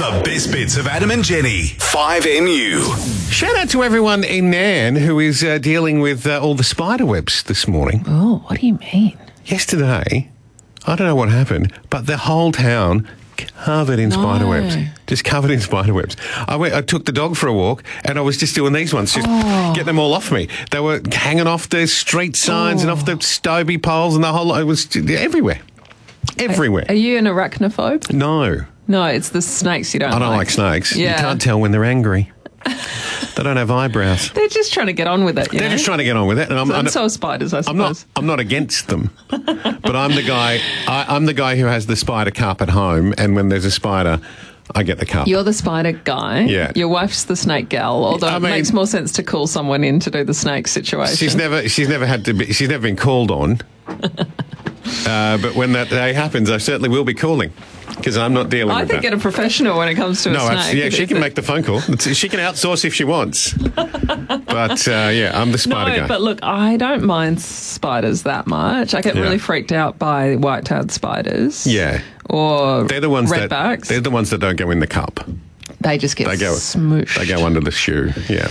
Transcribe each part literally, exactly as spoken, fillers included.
The best bits of Adam and Jenny. five M U. Shout out to everyone in Nan who is uh, dealing with uh, all the spider webs this morning. Oh, what do you mean? Yesterday, I don't know what happened, but the whole town covered in No. spider webs. Just covered in spider webs. I went. I took the dog for a walk, and I was just doing these ones, just Oh. get them all off me. They were hanging off the street signs and off the Stobie poles, and the whole. It was everywhere, everywhere. Are you an arachnophobe? No, No, it's the snakes you don't I don't like, like. snakes. Yeah. You can't tell when they're angry. They don't have eyebrows. They're just trying to get on with it, you They're know? just trying to get on with it, and I'm, So, I'm, and so are spiders, I I'm not. suppose. I'm not against them, but I'm the guy. I, I'm the guy who has the spider cup at home, and when there's a spider, I get the cup. You're the spider guy. Yeah. Your wife's the snake gal, although I it mean- makes more sense to call someone in to do the snake situation. She's never. She's never had to. Be, she's never been called on. uh, but when that day happens, I certainly will be calling because I'm not dealing I with could that. get a professional when it comes to a no, snake. abs- yeah, she can make the phone call. It's- She can outsource if she wants. But uh, yeah, I'm the spider No, guy. but look, I don't mind spiders that much. I get Yeah. really freaked out by white-tailed spiders. Yeah. Or they're the ones that. redbacks. They're the ones that don't go in the cup. They just get They go. smooshed. They go under the shoe. Yeah.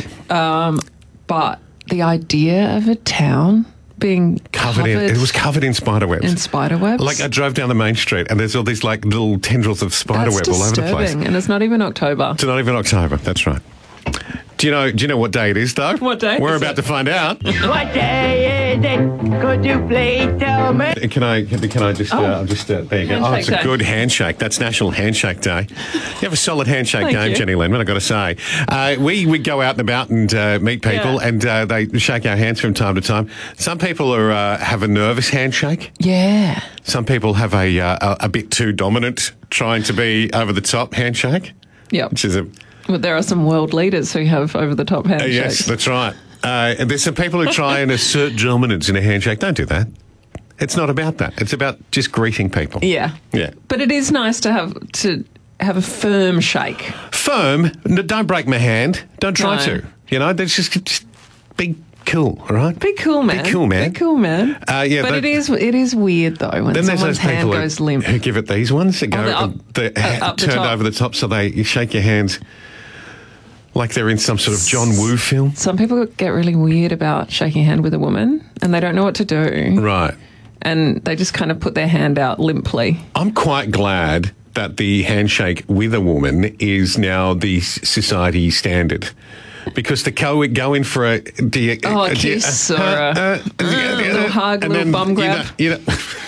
But the idea of a town being Covered, covered, in. It was covered in spider webs. in spider webs. Like I drove down the main street and there's all these like little tendrils of spider That's web all over the place. disturbing, and it's not even October. It's not even October. That's right. Do you know? Do you know what day it is, though? What day We're is about it? to find out. What day is it? Could you please tell me? Can I? Can, can I just? Uh, I'll just. Uh, there you go. Oh, Handshake it's a day. good handshake. That's National Handshake Day. You have a solid handshake Thank game, you. Jenny Lenman. I've got to say, uh, we we go out and about and uh, meet people, Yeah. and uh, they shake our hands from time to time. Some people are uh, have a nervous handshake. Yeah. Some people have a uh, a, a bit too dominant, trying to be over the top handshake. Yep. Which is a But there are some world leaders who have over-the-top Uh, handshakes. yes, that's right. Uh, and there's some people who try and assert dominance in a handshake. Don't do that. It's not about that. It's about just greeting people. Yeah. Yeah. But it is nice to have to have a firm shake. Firm. No, don't break my hand. Don't try No. to. You know, that's just, just be cool, all right? Be cool, man. Be cool, man. Be cool, man. Uh, yeah, but that- it is it is weird though when Then there's someone's those hand people who, goes limp. who give it these ones that go Oh, the up- uh, the, uh, up the turned top. over the top so they you shake your hands like they're in some sort of John Woo film. Some people get really weird about shaking a hand with a woman, and they don't know what to do, Right. and they just kind of put their hand out limply. I'm quite glad that the handshake with a woman is now the s- society standard. Because to go, go in for a... Do you, Oh, a do you- kiss or a- little hug, and little then bum you grab. don't- you don't-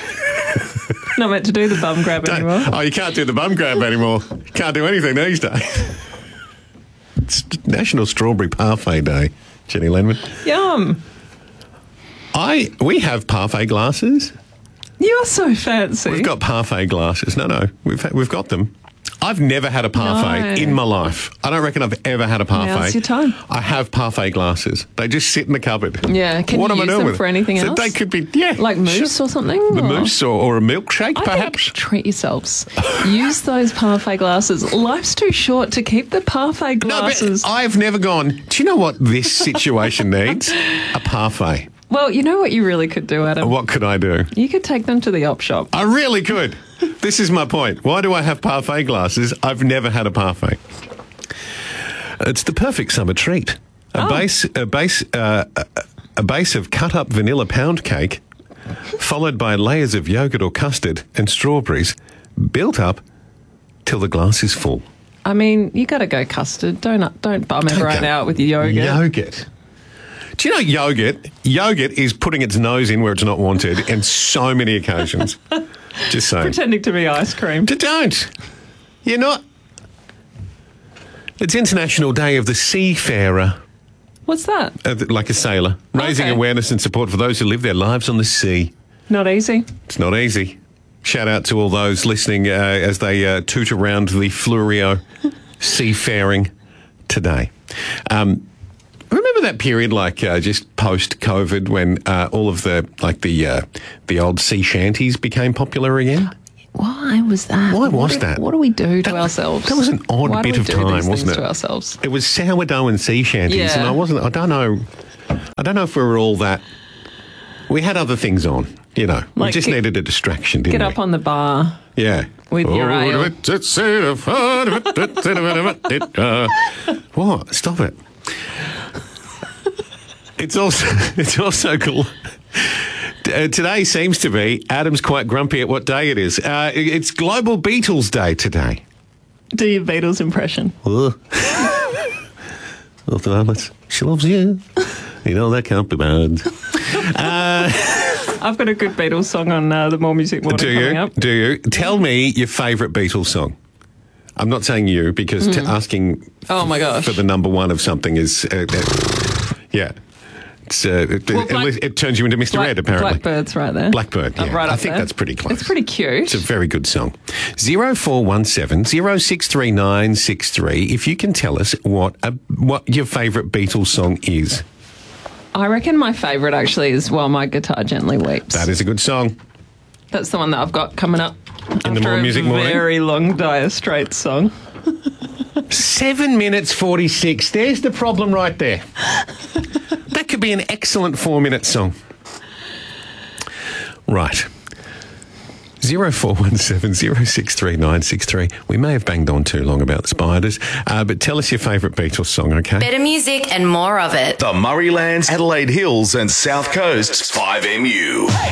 Not meant to do the bum grab don't- anymore. oh, you can't do the bum grab anymore. You can't do anything these days. It's National Strawberry Parfait Day, Jenny Lenman. Yum! I We have parfait glasses. You're so fancy. We've got parfait glasses. No, no, we've we've got them. I've never had a parfait No. in my life. I don't reckon I've ever had a parfait. Now's your time. I have parfait glasses. They just sit in the cupboard. Yeah, can what you am I use doing them with for it? anything So else? they could be, yeah, like mousse sure. or something? The or? mousse or, or a milkshake, I perhaps. think treat yourselves. Use those parfait glasses. Life's too short to keep the parfait No, but glasses. I've never gone. Do you know what this situation needs? A parfait. Well, you know what you really could do, Adam? What could I do? You could take them to the op shop. I really could. This is my point. Why do I have parfait glasses? I've never had a parfait. It's the perfect summer treat. A Oh. base, a base, uh, a, a base of cut-up vanilla pound cake, followed by layers of yogurt or custard and strawberries, built up till the glass is full. I mean, you got to go custard. Don't don't bum everyone go- out with your yogurt. Yogurt. Do you know yogurt? Yogurt is putting its nose in where it's not wanted in so many occasions. Just saying. Pretending to be ice cream. D- Don't. You're not. It's International Day of the Seafarer, What's that? uh, th- like a sailor, raising Okay. awareness and support for those who live their lives on the sea. Not easy. It's not easy. Shout out to all those listening uh, as they uh, toot around the Flurio seafaring today. Um, remember that period, like uh, just post COVID, when uh, all of the like the uh, the old sea shanties became popular again? Why was that? Why What was did- that? What do we do to That- ourselves? that was an odd Why do bit we of do time, these wasn't things it? To ourselves. It was sourdough and sea shanties, Yeah. and I wasn't. I don't know. I don't know if we were all that. We had other things on, you know. we Like just get- needed a distraction, didn't Get we? up on the bar yeah. with your ale. What? Stop it. It's also it's also cool. Uh, today seems to be, Adam's quite grumpy at what day it is. Uh, it's Global Beatles Day today. Do your Beatles impression. Oh. She loves you. You know that can't be bad. Uh, I've got a good Beatles song on uh, the More Music Morning do coming you? up. Do you? Tell me your favourite Beatles song. I'm not saying you, because mm. t- asking oh my gosh. for the number one of something is, uh, uh, yeah. It's, uh, it, well, Black, it, it turns you into Mister Black, Ed, apparently. Blackbird's right there. Blackbird, yeah. Uh, right I up think there. that's pretty close. It's pretty cute. It's a very good song. zero four one seven, zero six three nine six three. If you can tell us what a, what your favourite Beatles song is. I reckon my favourite actually is While My Guitar Gently Weeps. That is a good song. That's the one that I've got coming up. In the More Music Morning. A very long Dire Straits song. Seven minutes forty-six. There's the problem right there. That could be an excellent four-minute song. Right. zero four one seven, zero six three nine six three. We may have banged on too long about the spiders, uh, but tell us your favourite Beatles song, okay? Better music and more of it. The Murraylands, Adelaide Hills and South Coast's five M U.